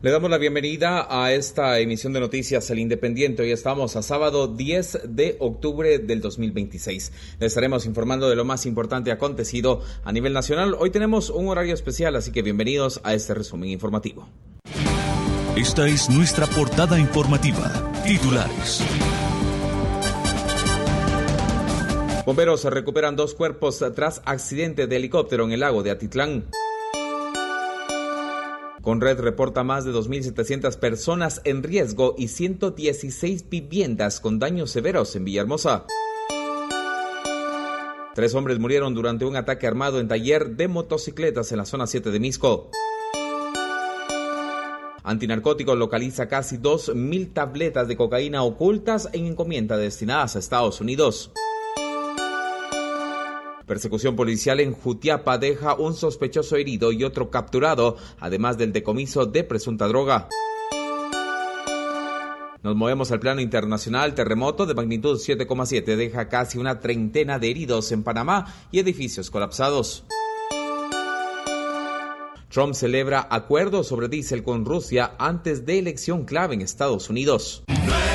Le damos la bienvenida a esta emisión de Noticias El Independiente. Hoy estamos a sábado 10 de octubre del 2026. Le estaremos informando de lo más importante acontecido a nivel nacional. Hoy tenemos un horario especial, así que bienvenidos a este resumen informativo. Esta es nuestra portada informativa. Titulares. Bomberos recuperan 2 cuerpos tras accidente de helicóptero en el lago de Atitlán. Conred reporta más de 2.700 personas en riesgo y 116 viviendas con daños severos en Villahermosa. 3 hombres murieron durante un ataque armado en taller de motocicletas en la zona 7 de Misco. Antinarcótico localiza casi 2.000 tabletas de cocaína ocultas en encomienda destinadas a Estados Unidos. Persecución policial en Jutiapa deja un sospechoso herido y otro capturado, además del decomiso de presunta droga. Nos movemos al plano internacional. Terremoto de magnitud 7,7 deja casi una treintena de heridos en Panamá y edificios colapsados. Trump celebra acuerdo sobre diésel con Rusia antes de elección clave en Estados Unidos.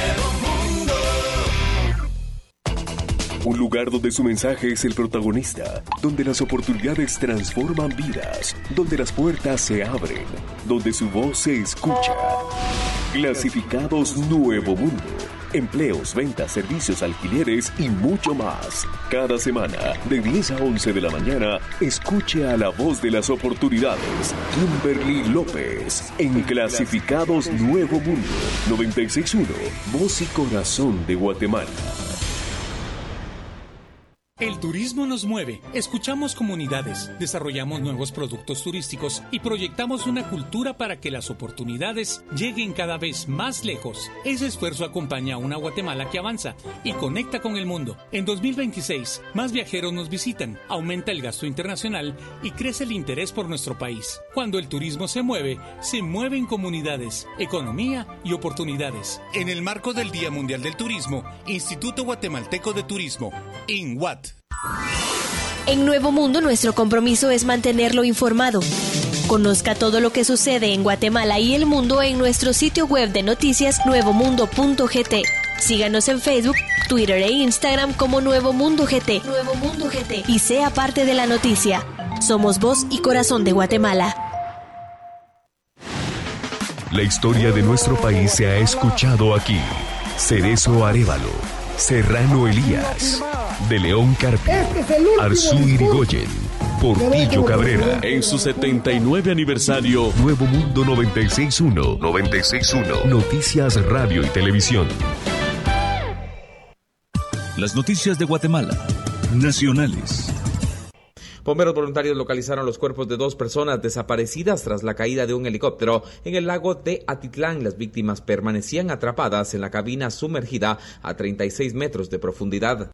Un lugar donde su mensaje es el protagonista, donde las oportunidades transforman vidas, donde las puertas se abren, donde su voz se escucha. Clasificados Nuevo Mundo. Empleos, ventas, servicios, alquileres y mucho más. Cada semana, de 10 a 11 de la mañana, escuche a la voz de las oportunidades, Kimberly López, en Clasificados Nuevo Mundo. 96.1, voz y corazón de Guatemala. El turismo nos mueve, escuchamos comunidades, desarrollamos nuevos productos turísticos y proyectamos una cultura para que las oportunidades lleguen cada vez más lejos. Ese esfuerzo acompaña a una Guatemala que avanza y conecta con el mundo. En 2026, más viajeros nos visitan, aumenta el gasto internacional y crece el interés por nuestro país. Cuando el turismo se mueven comunidades, economía y oportunidades. En el marco del Día Mundial del Turismo, Instituto Guatemalteco de Turismo, INGUAT. En Nuevo Mundo, nuestro compromiso es mantenerlo informado. Conozca todo lo que sucede en Guatemala y el mundo en nuestro sitio web de noticias nuevomundo.gt. Síganos en Facebook, Twitter e Instagram como Nuevo Mundo GT. Nuevo Mundo GT. Y sea parte de la noticia. Somos voz y corazón de Guatemala. La historia de nuestro país se ha escuchado aquí. Cerezo Arévalo, Serrano Elías, De León Carpio, Arzú Irigoyen, Portillo Cabrera. En su 79 aniversario, Nuevo Mundo 96.1. Noticias, radio y televisión. Las noticias de Guatemala, nacionales. Bomberos voluntarios localizaron los cuerpos de 2 personas desaparecidas tras la caída de un helicóptero en el lago de Atitlán. Las víctimas permanecían atrapadas en la cabina sumergida a 36 metros de profundidad.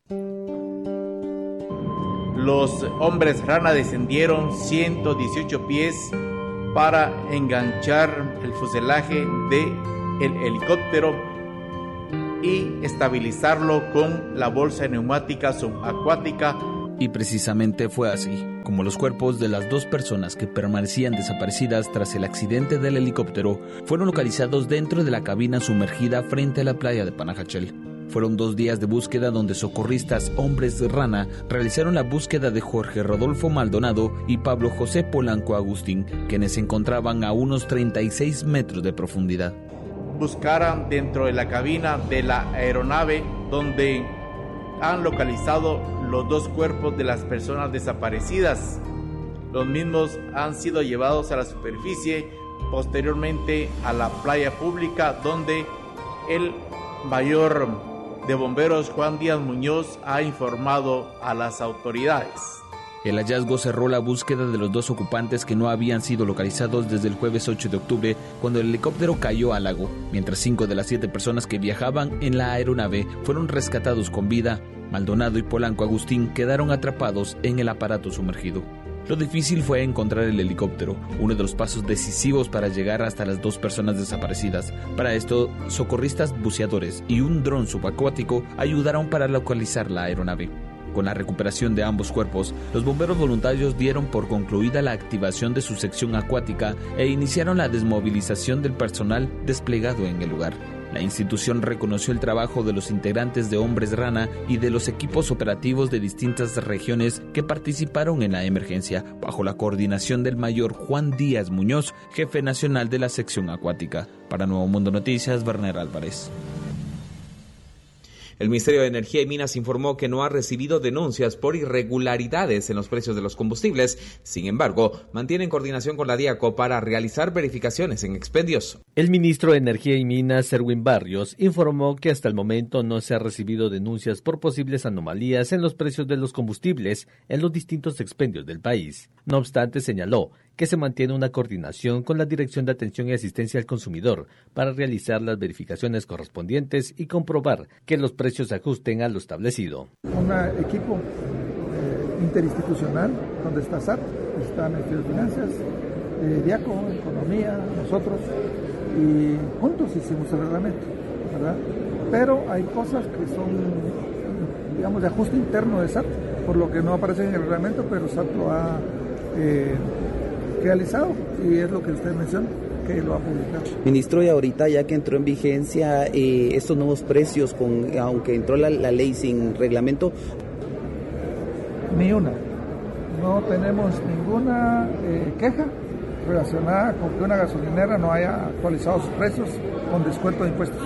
Los hombres rana descendieron 118 pies para enganchar el fuselaje del helicóptero y estabilizarlo con la bolsa neumática subacuática. Y precisamente fue así, como los cuerpos de las 2 personas que permanecían desaparecidas tras el accidente del helicóptero fueron localizados dentro de la cabina sumergida frente a la playa de Panajachel. Fueron 2 días de búsqueda donde socorristas hombres rana realizaron la búsqueda de Jorge Rodolfo Maldonado y Pablo José Polanco Agustín, quienes se encontraban a unos 36 metros de profundidad. Buscaron dentro de la cabina de la aeronave, donde han localizado los 2 cuerpos de las personas desaparecidas. Los mismos han sido llevados a la superficie, posteriormente a la playa pública, donde el mayor de bomberos Juan Díaz Muñoz ha informado a las autoridades. El hallazgo cerró la búsqueda de los 2 ocupantes que no habían sido localizados desde el jueves 8 de octubre, cuando el helicóptero cayó al lago, mientras 5 de las 7 personas que viajaban en la aeronave fueron rescatados con vida. Maldonado y Polanco Agustín quedaron atrapados en el aparato sumergido. Lo difícil fue encontrar el helicóptero, uno de los pasos decisivos para llegar hasta las 2 personas desaparecidas. Para esto, socorristas buceadores y un dron subacuático ayudaron para localizar la aeronave. Con la recuperación de ambos cuerpos, los bomberos voluntarios dieron por concluida la activación de su sección acuática e iniciaron la desmovilización del personal desplegado en el lugar. La institución reconoció el trabajo de los integrantes de Hombres Rana y de los equipos operativos de distintas regiones que participaron en la emergencia, bajo la coordinación del mayor Juan Díaz Muñoz, jefe nacional de la sección acuática. Para Nuevo Mundo Noticias, Werner Álvarez. El Ministerio de Energía y Minas informó que no ha recibido denuncias por irregularidades en los precios de los combustibles. Sin embargo, mantiene en coordinación con la DIACO para realizar verificaciones en expendios. El ministro de Energía y Minas, Erwin Barrios, informó que hasta el momento no se ha recibido denuncias por posibles anomalías en los precios de los combustibles en los distintos expendios del país. No obstante, señaló que se mantiene una coordinación con la Dirección de Atención y Asistencia al Consumidor para realizar las verificaciones correspondientes y comprobar que los precios se ajusten a lo establecido. Un equipo interinstitucional donde está SAT, está Ministerio de Finanzas, DIACO, Economía, nosotros, y juntos hicimos el reglamento, ¿verdad? Pero hay cosas que son, digamos, de ajuste interno de SAT, por lo que no aparecen en el reglamento, pero SAT lo ha realizado, y es lo que usted menciona, que lo ha publicado. Ministro, y ahorita ya que entró en vigencia estos nuevos precios, aunque entró la ley sin reglamento. Ni una. No tenemos ninguna queja relacionada con que una gasolinera no haya actualizado sus precios con descuento de impuestos.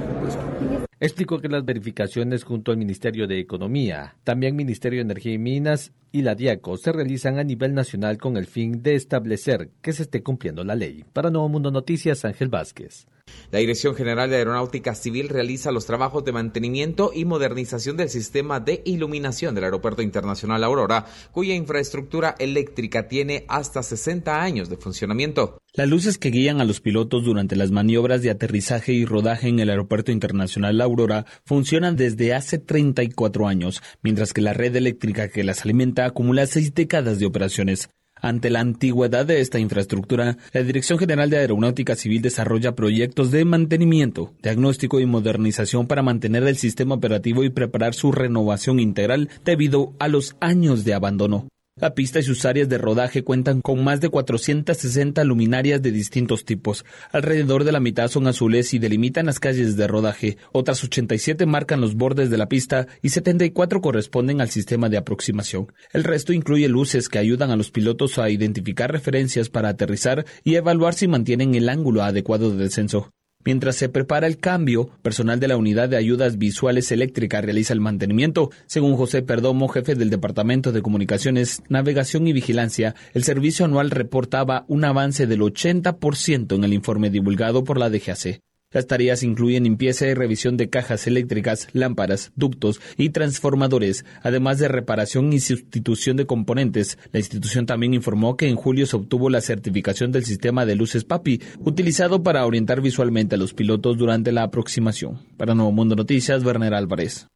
Explicó que las verificaciones junto al Ministerio de Economía, también Ministerio de Energía y Minas y la DIACO se realizan a nivel nacional con el fin de establecer que se esté cumpliendo la ley. Para Nuevo Mundo Noticias, Ángel Vázquez. La Dirección General de Aeronáutica Civil realiza los trabajos de mantenimiento y modernización del sistema de iluminación del Aeropuerto Internacional Aurora, cuya infraestructura eléctrica tiene hasta 60 años de funcionamiento. Las luces que guían a los pilotos durante las maniobras de aterrizaje y rodaje en el Aeropuerto Internacional Aurora funcionan desde hace 34 años, mientras que la red eléctrica que las alimenta acumula 6 décadas de operaciones. Ante la antigüedad de esta infraestructura, la Dirección General de Aeronáutica Civil desarrolla proyectos de mantenimiento, diagnóstico y modernización para mantener el sistema operativo y preparar su renovación integral debido a los años de abandono. La pista y sus áreas de rodaje cuentan con más de 460 luminarias de distintos tipos. Alrededor de la mitad son azules y delimitan las calles de rodaje. Otras 87 marcan los bordes de la pista y 74 corresponden al sistema de aproximación. El resto incluye luces que ayudan a los pilotos a identificar referencias para aterrizar y evaluar si mantienen el ángulo adecuado de descenso. Mientras se prepara el cambio, personal de la Unidad de Ayudas Visuales Eléctricas realiza el mantenimiento. Según José Perdomo, jefe del Departamento de Comunicaciones, Navegación y Vigilancia, el servicio anual reportaba un avance del 80% en el informe divulgado por la DGAC. Las tareas incluyen limpieza y revisión de cajas eléctricas, lámparas, ductos y transformadores, además de reparación y sustitución de componentes. La institución también informó que en julio se obtuvo la certificación del sistema de luces PAPI, utilizado para orientar visualmente a los pilotos durante la aproximación. Para Nuevo Mundo Noticias, Werner Álvarez.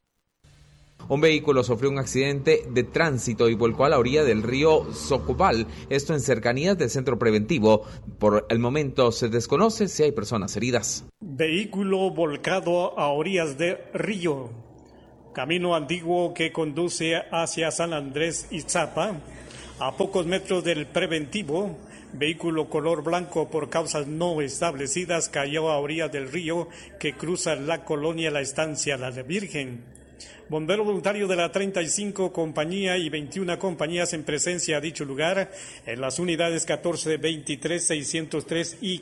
Un vehículo sufrió un accidente de tránsito y volcó a la orilla del río Socobal, esto en cercanías del centro preventivo. Por el momento se desconoce si hay personas heridas. Vehículo volcado a orillas de río, camino antiguo que conduce hacia San Andrés Itzapa, a pocos metros del preventivo. Vehículo color blanco por causas no establecidas cayó a orillas del río que cruza la colonia La Estancia La Virgen. Bombero voluntario de la 35 compañía y 21 compañías en presencia a dicho lugar, en las unidades 1423, 603 y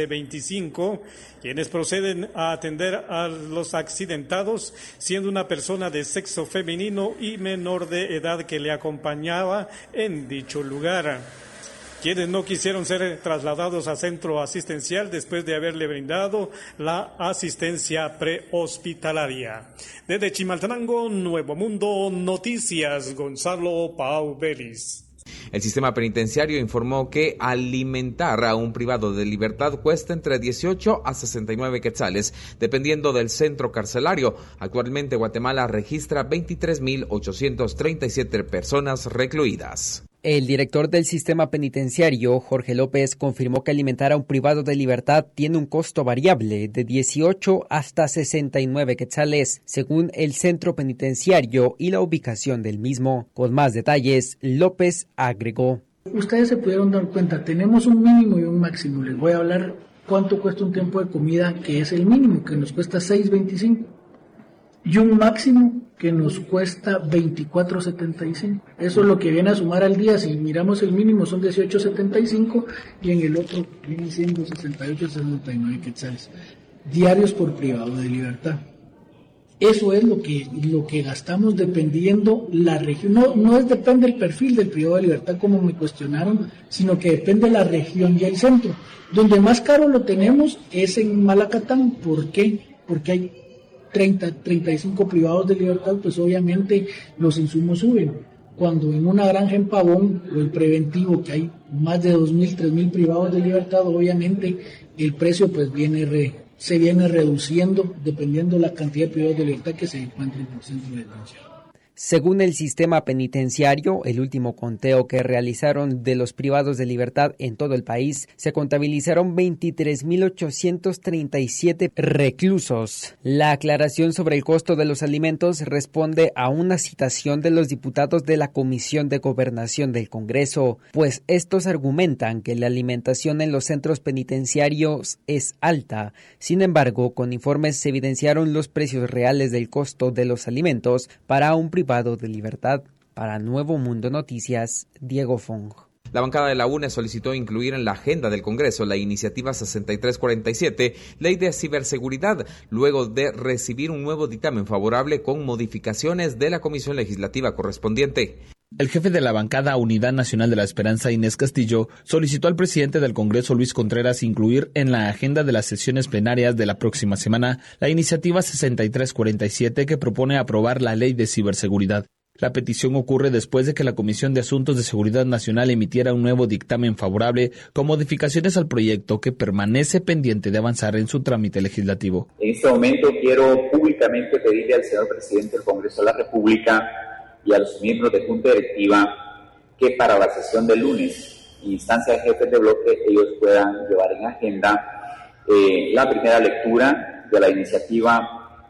1525, quienes proceden a atender a los accidentados, siendo una persona de sexo femenino y menor de edad que le acompañaba en dicho lugar. Quienes no quisieron ser trasladados a centro asistencial después de haberle brindado la asistencia prehospitalaria. Desde Chimaltenango, Nuevo Mundo Noticias, Gonzalo Pau Vélez. El sistema penitenciario informó que alimentar a un privado de libertad cuesta entre 18 a 69 quetzales, dependiendo del centro carcelario. Actualmente Guatemala registra 23.837 personas recluidas. El director del sistema penitenciario, Jorge López, confirmó que alimentar a un privado de libertad tiene un costo variable de 18 hasta 69 quetzales, según el centro penitenciario y la ubicación del mismo. Con más detalles, López agregó: Ustedes se pudieron dar cuenta, tenemos un mínimo y un máximo. Les voy a hablar cuánto cuesta un tiempo de comida, que es el mínimo, que nos cuesta 6.25, y un máximo que nos cuesta 24.75. Eso es lo que viene a sumar al día. Si miramos el mínimo son 18.75 y en el otro viene siendo 68.69 quetzales diarios por privado de libertad. Eso es lo que gastamos dependiendo la región. No depende del perfil del privado de libertad como me cuestionaron, sino que depende de la región y el centro. Donde más caro lo tenemos es en Malacatán. ¿Por qué? Porque hay 35 privados de libertad, pues obviamente los insumos suben. Cuando en una granja en Pavón o el preventivo, que hay más de 2.000, 3.000 privados de libertad, obviamente el precio pues se viene reduciendo dependiendo la cantidad de privados de libertad que se encuentren en el centro de detención. Según el sistema penitenciario, el último conteo que realizaron de los privados de libertad en todo el país, se contabilizaron 23.837 reclusos. La aclaración sobre el costo de los alimentos responde a una citación de los diputados de la Comisión de Gobernación del Congreso, pues estos argumentan que la alimentación en los centros penitenciarios es alta. Sin embargo, con informes se evidenciaron los precios reales del costo de los alimentos para un privado de libertad. Para Nuevo Mundo Noticias, Diego Fong. La bancada de la UNE solicitó incluir en la agenda del Congreso la iniciativa 6347, Ley de Ciberseguridad, luego de recibir un nuevo dictamen favorable con modificaciones de la Comisión Legislativa correspondiente. El jefe de la bancada Unidad Nacional de la Esperanza, Inés Castillo, solicitó al presidente del Congreso, Luis Contreras, incluir en la agenda de las sesiones plenarias de la próxima semana la iniciativa 6347 que propone aprobar la Ley de Ciberseguridad. La petición ocurre después de que la Comisión de Asuntos de Seguridad Nacional emitiera un nuevo dictamen favorable con modificaciones al proyecto que permanece pendiente de avanzar en su trámite legislativo. En este momento quiero públicamente pedirle al señor presidente del Congreso de la República y a los miembros de Junta Directiva que para la sesión del lunes, en instancia de jefes de bloque, ellos puedan llevar en agenda la primera lectura de la iniciativa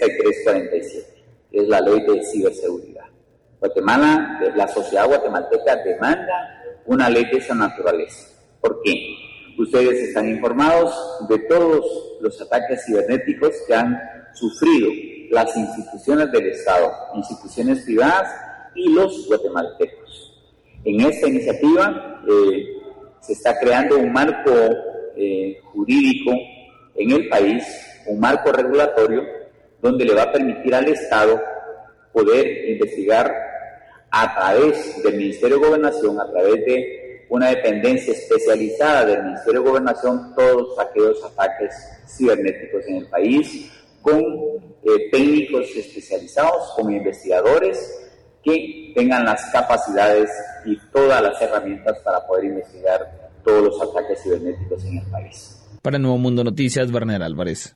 6347, que es la Ley de Ciberseguridad. Guatemala, la sociedad guatemalteca demanda una ley de esa naturaleza. ¿Por qué? Ustedes están informados de todos los ataques cibernéticos que han sufrido las instituciones del Estado, instituciones privadas y los guatemaltecos. En esta iniciativa se está creando un marco jurídico en el país, un marco regulatorio donde le va a permitir al Estado poder investigar a través del Ministerio de Gobernación, a través de una dependencia especializada del Ministerio de Gobernación, todos aquellos ataques cibernéticos en el país, con técnicos especializados, con investigadores que tengan las capacidades y todas las herramientas para poder investigar todos los ataques cibernéticos en el país. Para Nuevo Mundo Noticias, Werner Álvarez.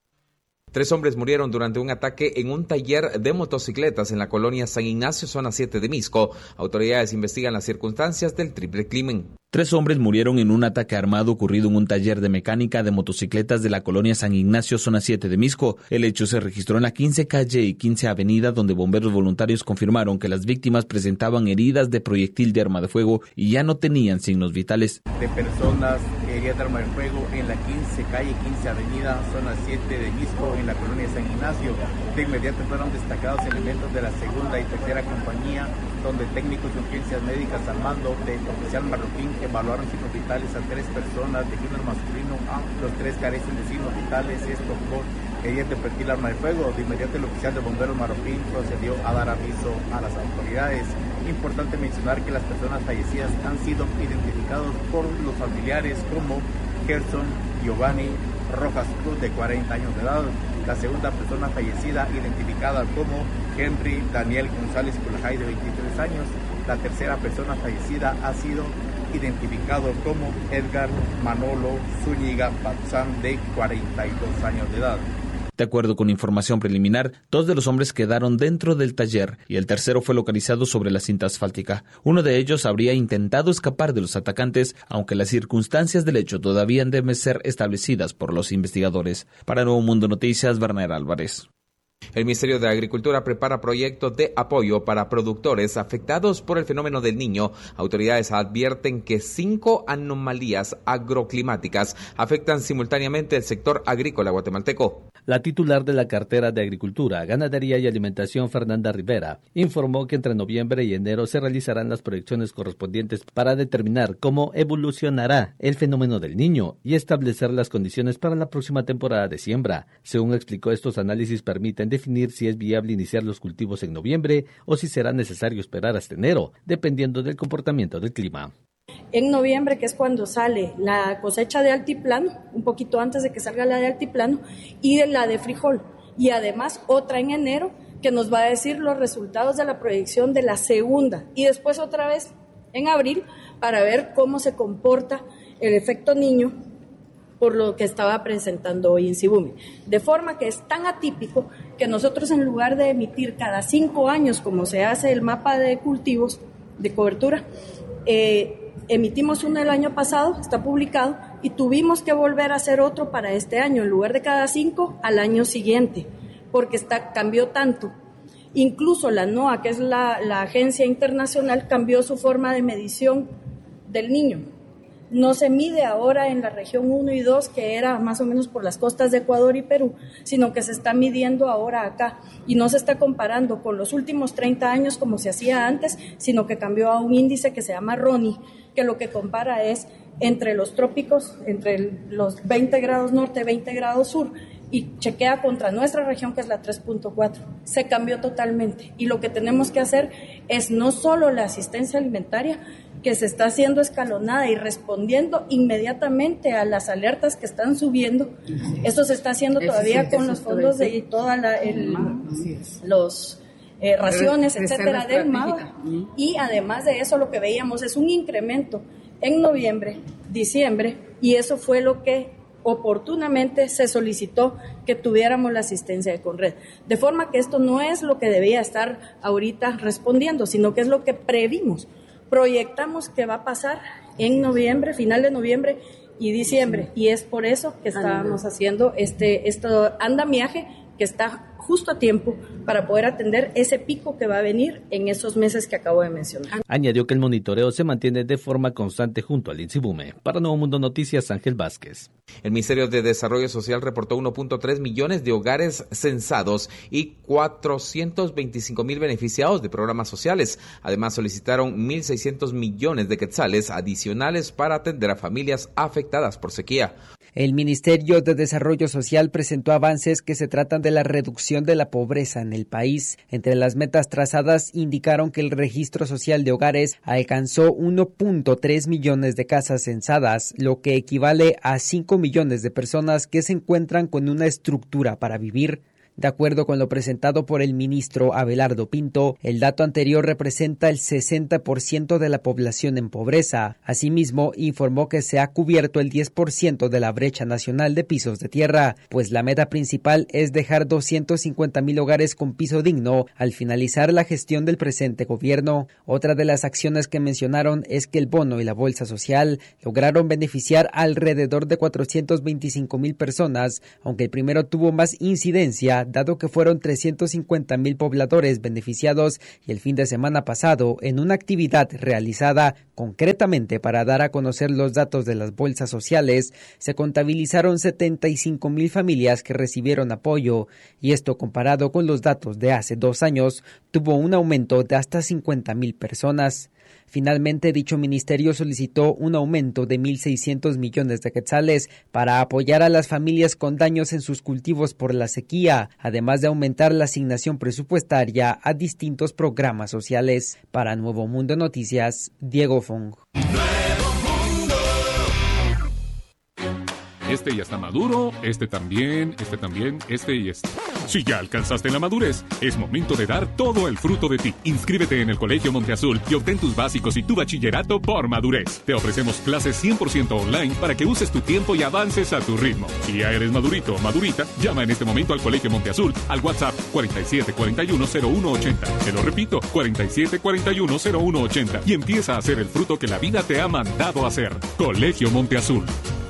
3 hombres murieron durante un ataque en un taller de motocicletas en la colonia San Ignacio, zona 7 de Misco. Autoridades investigan las circunstancias del triple crimen. 3 hombres murieron en un ataque armado ocurrido en un taller de mecánica de motocicletas de la colonia San Ignacio, zona 7 de Misco. El hecho se registró en la 15 calle y 15 avenida, donde bomberos voluntarios confirmaron que las víctimas presentaban heridas de proyectil de arma de fuego y ya no tenían signos vitales. De personas heridas de arma de fuego en la 15 calle, 15 avenida, zona 7 de Misco, en la colonia San Ignacio. De inmediato fueron destacados elementos de la segunda y tercera compañía, donde técnicos de urgencias médicas al mando del oficial Marroquín evaluaron signos vitales a 3 personas de género masculino. Los 3 carecen de signos vitales, esto por heridas de proyectil arma de fuego. De inmediato el oficial de bomberos Marroquín procedió a dar aviso a las autoridades. Importante mencionar que las personas fallecidas han sido identificados por los familiares como Gerson Giovanni Rojas Cruz, de 40 años de edad. La segunda persona fallecida identificada como Henry Daniel González Culajay, de 23 años. La tercera persona fallecida ha sido identificado como Edgar Manolo Zúñiga Patzán, de 42 años de edad. De acuerdo con información preliminar, 2 de los hombres quedaron dentro del taller y el tercero fue localizado sobre la cinta asfáltica. Uno de ellos habría intentado escapar de los atacantes, aunque las circunstancias del hecho todavía deben ser establecidas por los investigadores. Para Nuevo Mundo Noticias, Werner Álvarez. El Ministerio de Agricultura prepara proyectos de apoyo para productores afectados por el fenómeno del Niño. Autoridades advierten que 5 anomalías agroclimáticas afectan simultáneamente el sector agrícola guatemalteco. La titular de la cartera de Agricultura, Ganadería y Alimentación, Fernanda Rivera, informó que entre noviembre y enero se realizarán las proyecciones correspondientes para determinar cómo evolucionará el fenómeno del Niño y establecer las condiciones para la próxima temporada de siembra. Según explicó, estos análisis permiten definir si es viable iniciar los cultivos en noviembre o si será necesario esperar hasta enero, dependiendo del comportamiento del clima. En noviembre, que es cuando sale la cosecha de altiplano, un poquito antes de que salga la de altiplano, y la de frijol. Y además otra en enero que nos va a decir los resultados de la proyección de la segunda. Y después otra vez en abril para ver cómo se comporta el efecto Niño por lo que estaba presentando hoy INSIBUME. De forma que es tan atípico que nosotros, en lugar de emitir cada 5 años, como se hace el mapa de cultivos de cobertura, emitimos uno el año pasado, está publicado, y tuvimos que volver a hacer otro para este año, en lugar de cada 5, al año siguiente, porque cambió tanto. Incluso la NOAA, que es la agencia internacional, cambió su forma de medición del Niño. No se mide ahora en la región 1 y 2, que era más o menos por las costas de Ecuador y Perú, sino que se está midiendo ahora acá, y no se está comparando con los últimos 30 años como se hacía antes, sino que cambió a un índice que se llama RONI, que lo que compara es entre los trópicos, entre los 20 grados norte, 20 grados sur, y chequea contra nuestra región, que es la 3.4. Se cambió totalmente, y lo que tenemos que hacer es no solo la asistencia alimentaria, que se está haciendo escalonada y respondiendo inmediatamente a las alertas que están subiendo. Esto se está haciendo todavía con los fondos de todas los raciones, etcétera, del MAVA. Y además de eso, lo que veíamos es un incremento en noviembre, diciembre, y eso fue lo que oportunamente se solicitó, que tuviéramos la asistencia de Conred. De forma que esto no es lo que debía estar ahorita respondiendo, sino que es lo que previmos. Proyectamos que va a pasar en noviembre, final de noviembre y diciembre, y es por eso que estábamos haciendo este andamiaje, que está justo a tiempo para poder atender ese pico que va a venir en esos meses que acabo de mencionar. Añadió que el monitoreo se mantiene de forma constante junto al INSIBUME. Para Nuevo Mundo Noticias, Ángel Vázquez. El Ministerio de Desarrollo Social reportó 1.3 millones de hogares censados y 425,000 beneficiados de programas sociales. Además, solicitaron 1.600 millones de quetzales adicionales para atender a familias afectadas por sequía. El Ministerio de Desarrollo Social presentó avances que se tratan de la reducción de la pobreza en el país. Entre las metas trazadas indicaron que el registro social de hogares alcanzó 1.3 millones de casas censadas, lo que equivale a 5 millones de personas que se encuentran con una estructura para vivir. De acuerdo con lo presentado por el ministro Abelardo Pinto, el dato anterior representa el 60% de la población en pobreza. Asimismo, informó que se ha cubierto el 10% de la brecha nacional de pisos de tierra, pues la meta principal es dejar 250,000 hogares con piso digno al finalizar la gestión del presente gobierno. Otra de las acciones que mencionaron es que el bono y la bolsa social lograron beneficiar alrededor de 425,000 personas, aunque el primero tuvo más incidencia, dado que fueron 350,000 pobladores beneficiados, y el fin de semana pasado, en una actividad realizada concretamente para dar a conocer los datos de las bolsas sociales, se contabilizaron 75,000 familias que recibieron apoyo, y esto, comparado con los datos de hace 2 años, tuvo un aumento de hasta 50,000 personas. Finalmente, dicho ministerio solicitó un aumento de 1.600 millones de quetzales para apoyar a las familias con daños en sus cultivos por la sequía, además de aumentar la asignación presupuestaria a distintos programas sociales. Para Nuevo Mundo Noticias, Diego Fong. Este ya está maduro, este también, este y este. Si ya alcanzaste la madurez, es momento de dar todo el fruto de ti. Inscríbete en el Colegio Monteazul y obtén tus básicos y tu bachillerato por madurez. Te ofrecemos clases 100% online para que uses tu tiempo y avances a tu ritmo. Si ya eres madurito o madurita, llama en este momento al Colegio Monteazul al WhatsApp 47410180. Te lo repito, 47410180 y empieza a hacer el fruto que la vida te ha mandado a hacer. Colegio Monteazul.